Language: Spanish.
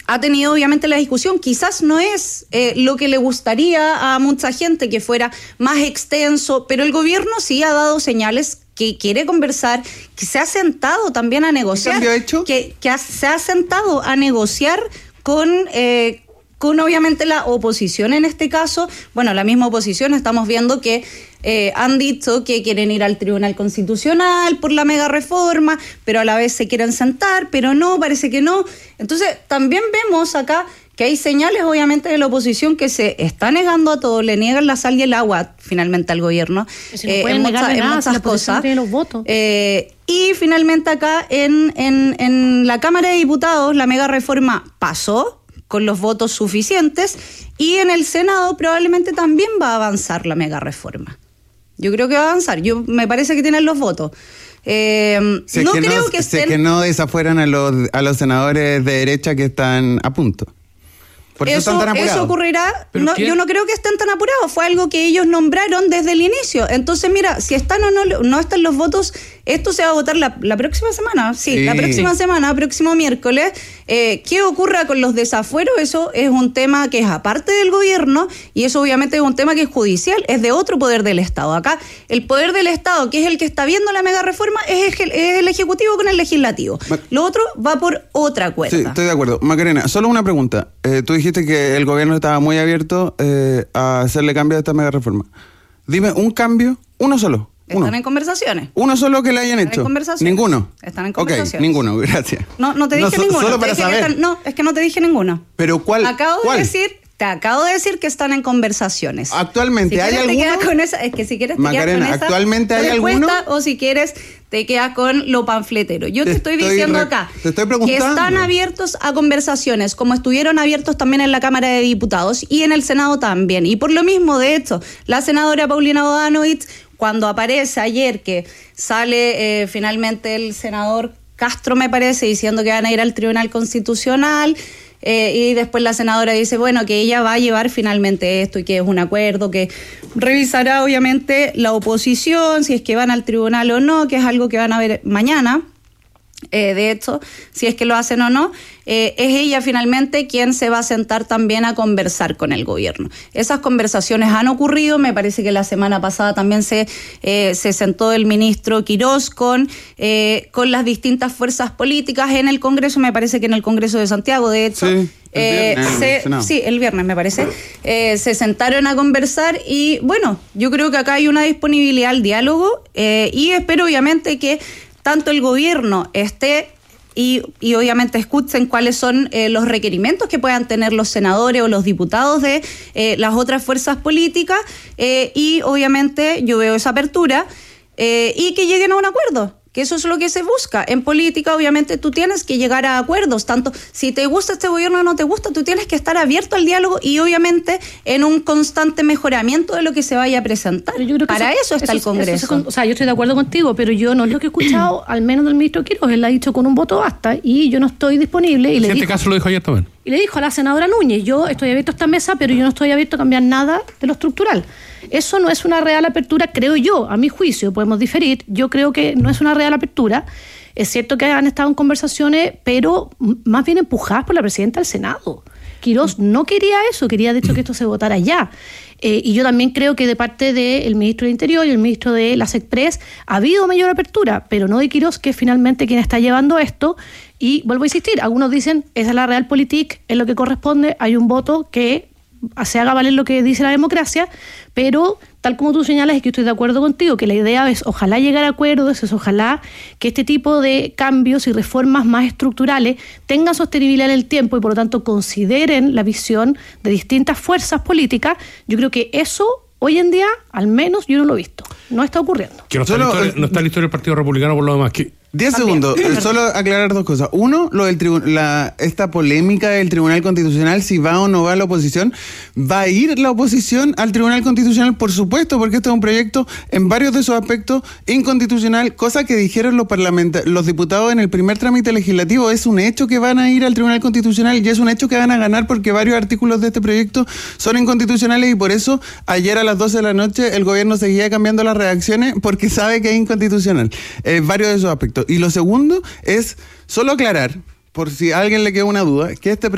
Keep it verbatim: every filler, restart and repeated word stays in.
ha tenido obviamente la discusión. Quizás no es eh, lo que le gustaría a mucha gente que fuera más extenso, pero el gobierno sí ha dado señales que quiere conversar, que se ha sentado también a negociar. ¿Qué cambio ha hecho? Que, que ha, se ha sentado a negociar con... Eh, con obviamente la oposición en este caso. Bueno, la misma oposición, estamos viendo que eh, han dicho que quieren ir al Tribunal Constitucional por la mega reforma, pero a la vez se quieren sentar, pero no, parece que no. Entonces, también vemos acá que hay señales obviamente de la oposición que se está negando a todo, le niegan la sal y el agua finalmente al gobierno, si no eh, en, mucha, en nada, muchas si cosas. no tiene los votos. Eh, y finalmente acá en, en, en la Cámara de Diputados la mega reforma pasó con los votos suficientes, y en el Senado probablemente también va a avanzar la mega reforma. Yo creo que va a avanzar, yo me parece que tienen los votos. Eh, si no que creo no, que si estén... que no desafueran a los, a los senadores de derecha que están a punto. Por eso, Eso, están tan apurados. eso ocurrirá, no, yo no creo que estén tan apurados, fue algo que ellos nombraron desde el inicio. Entonces, mira, si están o no, no están los votos, esto se va a votar la, la próxima semana, sí, sí, la próxima semana, próximo miércoles. Eh, ¿Qué ocurra con los desafueros? Eso es un tema que es aparte del gobierno, y eso obviamente es un tema que es judicial, es de otro poder del Estado. Acá, el poder del Estado, que es el que está viendo la mega reforma, es el, es el Ejecutivo con el Legislativo. Ma- Lo otro va por otra cuerda. Sí, estoy de acuerdo. Macarena, solo una pregunta. Eh, tú dijiste que el gobierno estaba muy abierto eh, a hacerle cambio a esta mega reforma. Dime un cambio, uno solo. Uno. Están en conversaciones. ¿Uno solo que le hayan Están hecho? En conversaciones. ¿Ninguno? Están en conversaciones. Ok, ninguno, gracias. No, no te dije no, so, ninguno. Solo te para dije saber. Que están, no, es que no te dije ninguno. ¿Pero cuál? Acabo ¿cuál? de decir... Te acabo de decir que están en conversaciones. ¿Actualmente si hay quieres, alguno? Te quedas con esa, es que si quieres te Macarena, quedas con esa ¿actualmente hay respuesta, alguno? O si quieres te quedas con lo panfletero. Yo te, te estoy, estoy diciendo re, acá te estoy que están abiertos a conversaciones, como estuvieron abiertos también en la Cámara de Diputados y en el Senado también. Y por lo mismo, de hecho, la senadora Paulina Bodanovich, cuando aparece ayer que sale eh, finalmente el senador Castro, me parece, diciendo que van a ir al Tribunal Constitucional... Eh, y después la senadora dice, bueno, que ella va a llevar finalmente esto y que es un acuerdo que revisará obviamente la oposición, si es que van al tribunal o no, que es algo que van a ver mañana. Eh, de hecho, si es que lo hacen o no, eh, es ella finalmente quien se va a sentar también a conversar con el gobierno. Esas conversaciones han ocurrido, me parece que la semana pasada también se, eh, se sentó el ministro Quirós con, eh, con las distintas fuerzas políticas en el Congreso, me parece que en el Congreso de Santiago, de hecho. Sí. Eh, se, sí, el viernes me parece, eh, se sentaron a conversar y bueno, yo creo que acá hay una disponibilidad al diálogo eh, y espero obviamente que tanto el gobierno esté y, y obviamente escuchen cuáles son eh, los requerimientos que puedan tener los senadores o los diputados de eh, las otras fuerzas políticas eh, y obviamente yo veo esa apertura eh, y que lleguen a un acuerdo. Que eso es lo que se busca. En política, obviamente, tú tienes que llegar a acuerdos. Tanto si te gusta este gobierno o no te gusta, tú tienes que estar abierto al diálogo y, obviamente, en un constante mejoramiento de lo que se vaya a presentar. Yo creo que Para eso, eso está eso, el Congreso. Eso, o sea, yo estoy de acuerdo contigo, pero yo no es lo que he escuchado, al menos del ministro Quirós. Él ha dicho con un voto basta y yo no estoy disponible. Y en le este dijo, caso lo dijo ayer también. Y le dijo a la senadora Núñez, yo estoy abierto a esta mesa, pero yo no estoy abierto a cambiar nada de lo estructural. Eso no es una real apertura, creo yo, a mi juicio, podemos diferir, yo creo que no es una real apertura. Es cierto que han estado en conversaciones, pero más bien empujadas por la presidenta del Senado. Quirós no quería eso, quería de hecho que esto se votara ya. Eh, y yo también creo que de parte del ministro del Interior y el ministro de las Express ha habido mayor apertura, pero no de Quirós, que es finalmente quien está llevando esto. Y vuelvo a insistir, algunos dicen, esa es la realpolitik, es lo que corresponde, hay un voto que se haga valer lo que dice la democracia, pero tal como tú señalas, es que estoy de acuerdo contigo, que la idea es ojalá llegar a acuerdos, es ojalá que este tipo de cambios y reformas más estructurales tengan sostenibilidad en el tiempo y por lo tanto consideren la visión de distintas fuerzas políticas. Yo creo que eso hoy en día, al menos yo no lo he visto, no está ocurriendo. Que no está, Solo, historia, no está en la historia del Partido Republicano por lo demás. que Diez segundos, solo aclarar dos cosas. Uno, lo del tribu- la, esta polémica del Tribunal Constitucional, si va o no va la oposición. ¿Va a ir la oposición al Tribunal Constitucional? Por supuesto, porque este es un proyecto en varios de sus aspectos inconstitucional, cosa que dijeron los parlamenta- los diputados en el primer trámite legislativo. Es un hecho que van a ir al Tribunal Constitucional y es un hecho que van a ganar porque varios artículos de este proyecto son inconstitucionales y por eso ayer a las doce de la noche el gobierno seguía cambiando las redacciones porque sabe que es inconstitucional. Eh, varios de esos aspectos. Y lo segundo es solo aclarar, por si a alguien le queda una duda, que este